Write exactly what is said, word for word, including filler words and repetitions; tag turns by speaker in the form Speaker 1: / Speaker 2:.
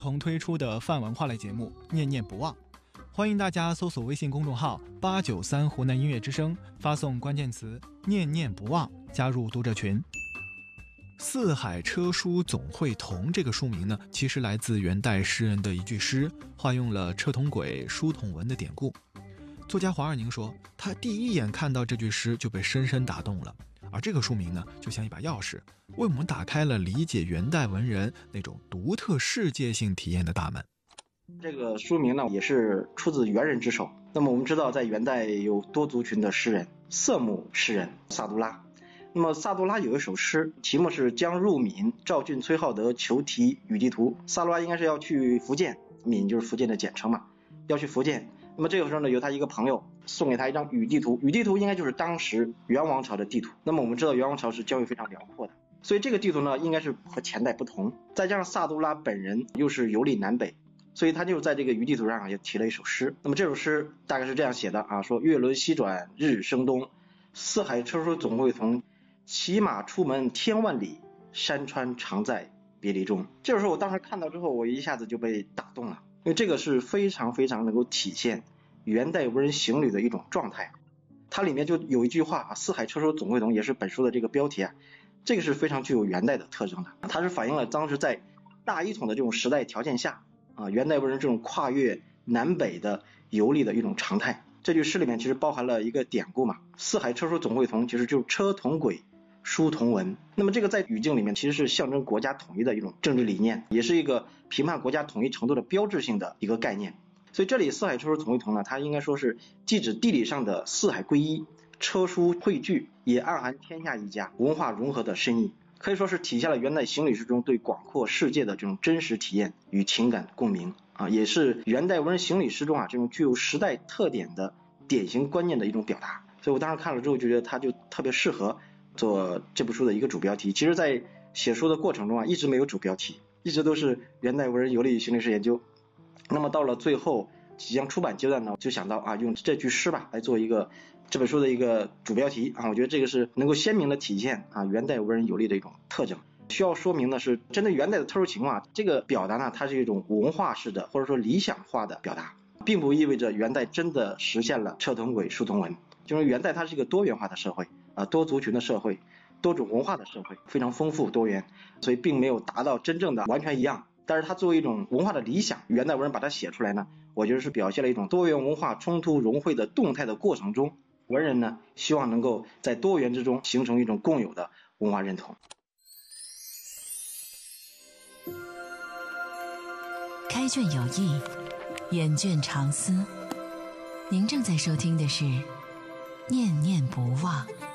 Speaker 1: 同推出的泛文化类节目《念念不忘》，欢迎大家搜索微信公众号八九三湖南音乐之声，发送关键词“念念不忘”加入读者群。四海车书总会同这个书名呢，其实来自元代诗人的一句诗，化用了车同轨、书同文的典故。作家黄二宁说，他第一眼看到这句诗就被深深打动了，而这个书名呢，就像一把钥匙，为我们打开了理解元代文人那种独特世界性体验的大门。
Speaker 2: 这个书名呢，也是出自元人之手。那么我们知道，在元代有多族群的诗人，色目诗人萨都拉。那么萨都拉有一首诗，题目是将入闽，赵郡崔浩德求题与地图。萨都拉应该是要去福建，闽就是福建的简称嘛，要去福建。那么这个时候呢，由他一个朋友送给他一张雨地图，雨地图应该就是当时元王朝的地图。那么我们知道元王朝是疆域非常辽阔的，所以这个地图呢，应该是和前代不同。再加上萨都拉本人又是游历南北，所以他就在这个雨地图上也提了一首诗。那么这首诗大概是这样写的啊，说月轮西转日升东，四海车书总会同，骑马出门天万里，山川常在别离中。这首诗我当时看到之后，我一下子就被打动了，因为这个是非常非常能够体现元代文人行旅的一种状态。它里面就有一句话啊，四海车书总会同，也是本书的这个标题啊，这个是非常具有元代的特征的。它是反映了当时在大一统的这种时代条件下啊，元代文人这种跨越南北的游历的一种常态。这句诗里面其实包含了一个典故嘛，四海车书总会同，其实就是车同轨，书同文。那么这个在语境里面其实是象征国家统一的一种政治理念，也是一个评判国家统一程度的标志性的一个概念。所以这里四海车书总会同呢，它应该说是既指地理上的四海归一，车书汇聚，也暗含天下一家，文化融合的深意，可以说是体现了元代行旅诗中对广阔世界的这种真实体验与情感共鸣啊，也是元代文人行旅诗中啊这种具有时代特点的典型观念的一种表达。所以我当时看了之后就觉得它就特别适合做这部书的一个主标题。其实在写书的过程中啊，一直没有主标题，一直都是元代文人游历与行旅诗研究。那么到了最后即将出版阶段呢，就想到啊，用这句诗吧来做一个这本书的一个主标题啊，我觉得这个是能够鲜明的体现啊元代文人游历的一种特征。需要说明的是，针对元代的特殊情况，这个表达呢，它是一种文化式的或者说理想化的表达，并不意味着元代真的实现了车同轨书同文。就是元代它是一个多元化的社会啊，多族群的社会，多种文化的社会，非常丰富多元，所以并没有达到真正的完全一样。但是它作为一种文化的理想，元代文人把它写出来呢，我觉得是表现了一种多元文化冲突融汇的动态的过程中，文人呢希望能够在多元之中形成一种共有的文化认同。
Speaker 3: 开卷有益，眼卷长思。您正在收听的是《念念不忘》。